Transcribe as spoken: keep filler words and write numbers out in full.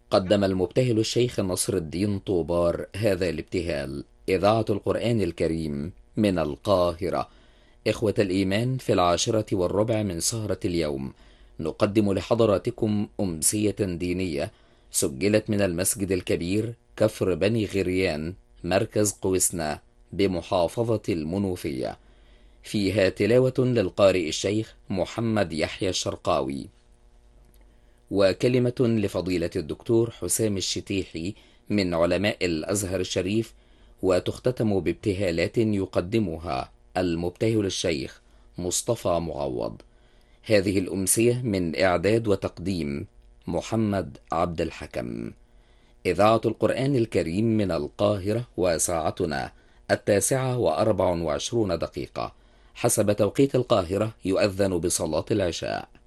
قدم المبتهل الشيخ نصر الدين طوبار هذا الابتهال. إذاعة القرآن الكريم من القاهرة. إخوة الإيمان، في العاشرة والربع من سهرة اليوم نقدم لحضراتكم أمسية دينية سجلت من المسجد الكبير كفر بني غريان، مركز قوسنا، بمحافظة المنوفية. فيها تلاوة للقارئ الشيخ محمد يحيى الشرقاوي، وكلمة لفضيلة الدكتور حسام الشتيحي من علماء الأزهر الشريف، وتختتم بابتهالات يقدمها المبتهل الشيخ مصطفى معوض. هذه الأمسية من إعداد وتقديم محمد عبد الحكم. إذاعة القرآن الكريم من القاهرة، وساعتنا التاسعة وأربع وعشرون دقيقة حسب توقيت القاهرة. يؤذن بصلاة العشاء.